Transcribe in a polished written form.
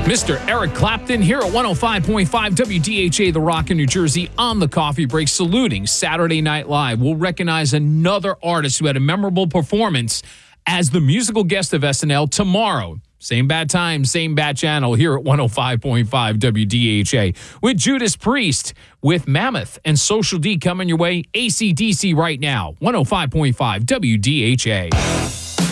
Mr. Eric Clapton here at 105.5 WDHA, The Rock in New Jersey, on the coffee break, saluting Saturday Night Live. We'll recognize another artist who had a memorable performance as the musical guest of SNL tomorrow. Same bad time, same bad channel here at 105.5 WDHA with Judas Priest, with Mammoth and Social D coming your way. AC/DC right now, 105.5 WDHA.